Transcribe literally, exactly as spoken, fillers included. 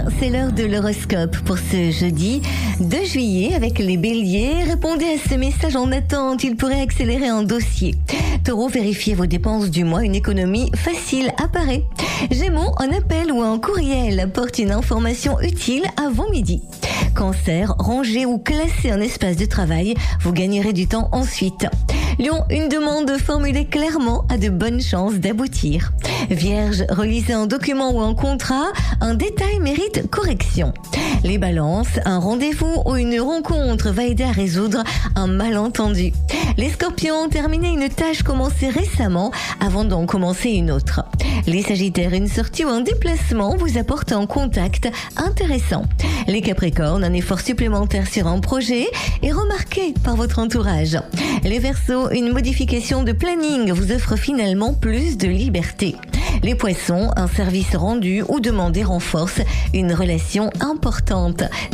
C'est l'heure de l'horoscope pour ce jeudi deux juillet avec les béliers. Répondez à ce message en attente, il pourrait accélérer un dossier. Taureau, vérifiez vos dépenses du mois, une économie facile apparaît. Gémeaux, un appel ou un courriel apporte une information utile avant midi. Cancer, rangez ou classez un espace de travail, vous gagnerez du temps ensuite. Lion, une demande formulée clairement a de bonnes chances d'aboutir. Vierge, relisez un document ou un contrat, un détail mérite correction. Les balances, un rendez-vous ou une rencontre va aider à résoudre un malentendu. Les scorpions, terminez une tâche commencée récemment avant d'en commencer une autre. Les sagittaires, une sortie ou un déplacement vous apporte un contact intéressant. Les capricornes, un effort supplémentaire sur un projet est remarqué par votre entourage. Les verseaux, une modification de planning vous offre finalement plus de liberté. Les poissons, un service rendu ou demandé renforce une relation importante.